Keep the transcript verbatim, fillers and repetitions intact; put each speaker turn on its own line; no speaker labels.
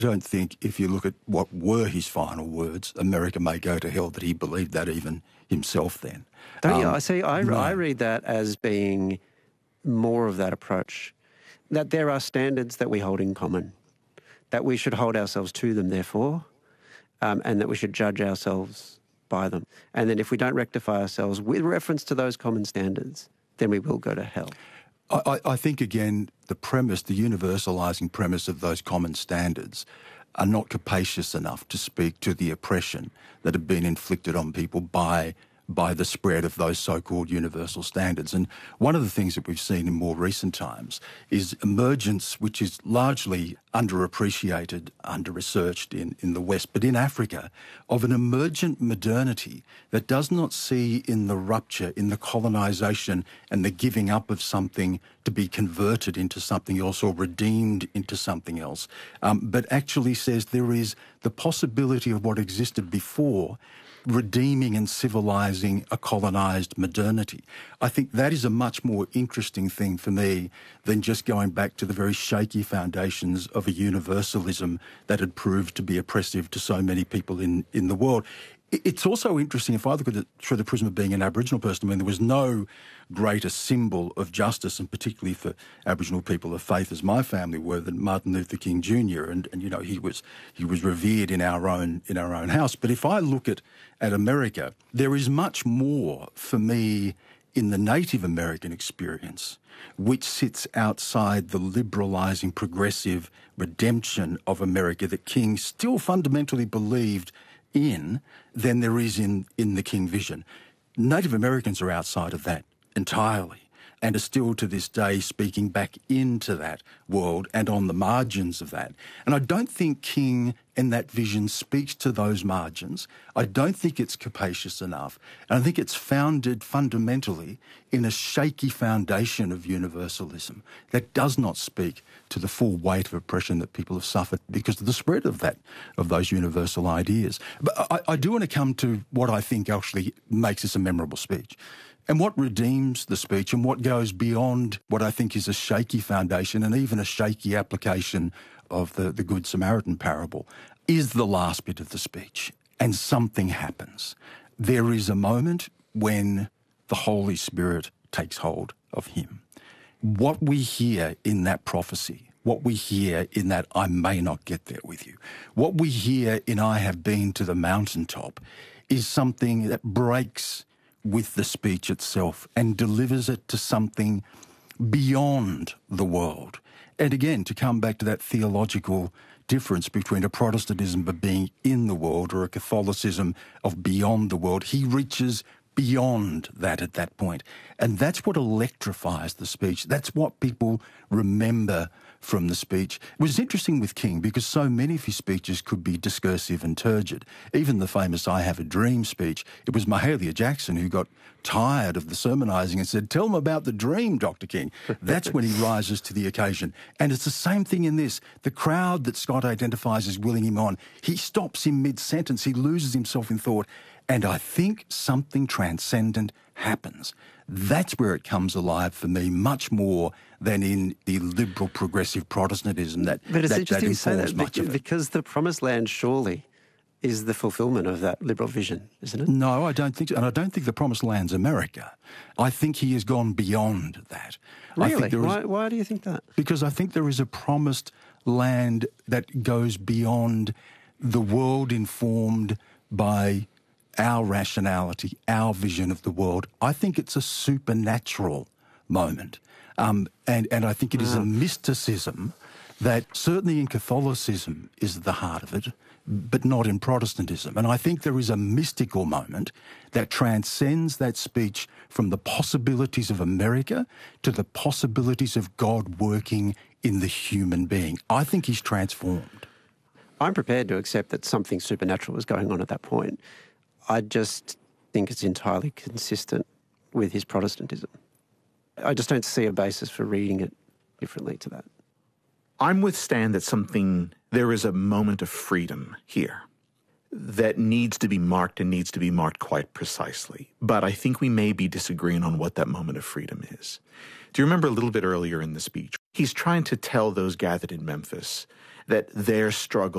don't think if you look at what were his final words, America may go to hell, that he believed that even himself then.
Don't
um,
you? I see. I,
no.
I read that as being more of that approach, that there are standards that we hold in common, that we should hold ourselves to them, therefore, um, and that we should judge ourselves by them. And then if we don't rectify ourselves with reference to those common standards, then we will go to hell.
I, I think, again, the premise, the universalising premise of those common standards are not capacious enough to speak to the oppression that had been inflicted on people by by the spread of those so-called universal standards. And one of the things that we've seen in more recent times is emergence, which is largely underappreciated, under-researched in, in the West, but in Africa, of an emergent modernity that does not see in the rupture, in the colonisation and the giving up of something to be converted into something else or redeemed into something else, um, but actually says there is the possibility of what existed before redeeming and civilising a colonised modernity. I think that is a much more interesting thing for me than just going back to the very shaky foundations of a universalism that had proved to be oppressive to so many people in, in the world. It's also interesting, if I look at it through the prism of being an Aboriginal person, I mean, there was no greater symbol of justice, and particularly for Aboriginal people of faith as my family were, than Martin Luther King Junior And, and you know, he was he was revered in our own in our own house. But if I look at, at America, there is much more for me in the Native American experience, which sits outside the liberalising, progressive redemption of America that King still fundamentally believed in, than there is in, in the King vision. Native Americans are outside of that entirely and are still to this day speaking back into that world and on the margins of that. And I don't think King and that vision speaks to those margins. I don't think it's capacious enough. And I think it's founded fundamentally in a shaky foundation of universalism that does not speak to the full weight of oppression that people have suffered because of the spread of that, of those universal ideas. But I, I do want to come to what I think actually makes this a memorable speech. And what redeems the speech and what goes beyond what I think is a shaky foundation and even a shaky application of the, the Good Samaritan parable is the last bit of the speech. And something happens. There is a moment when the Holy Spirit takes hold of him. What we hear in that prophecy, what we hear in that I may not get there with you, what we hear in I have been to the mountaintop is something that breaks with the speech itself and delivers it to something beyond the world. And again, to come back to that theological difference between a Protestantism of being in the world or a Catholicism of beyond the world, he reaches beyond that at that point. And that's what electrifies the speech. That's what people remember from the speech. It was interesting with King because so many of his speeches could be discursive and turgid. Even the famous I Have a Dream speech, it was Mahalia Jackson who got tired of the sermonising and said, tell them about the dream, Doctor King. That's when he rises to the occasion. And it's the same thing in this. The crowd that Scott identifies as willing him on, he stops in mid-sentence, he loses himself in thought, and I think something transcendent happens. That's where it comes alive for me, much more than in the liberal progressive Protestantism that
But it's
that,
interesting
that
to say that
much
because,
of it.
because the Promised Land surely is the fulfilment of that liberal vision, isn't it?
No, I don't think so. And I don't think the Promised Land's America. I think he has gone beyond that.
Really?
I think there is,
why, why do you think that?
Because I think there is a promised land that goes beyond the world informed by our rationality, our vision of the world. I think it's a supernatural moment. Um, and, and I think it is a mysticism that certainly in Catholicism is at the heart of it, but not in Protestantism. And I think there is a mystical moment that transcends that speech from the possibilities of America to the possibilities of God working in the human being. I think he's transformed.
I'm prepared to accept that something supernatural was going on at that point. I just think it's entirely consistent with his Protestantism. I just don't see a basis for reading it differently to that.
I'm with Stan that something, there is a moment of freedom here that needs to be marked and needs to be marked quite precisely. But I think we may be disagreeing on what that moment of freedom is. Do you remember a little bit earlier in the speech? He's trying to tell those gathered in Memphis that their struggle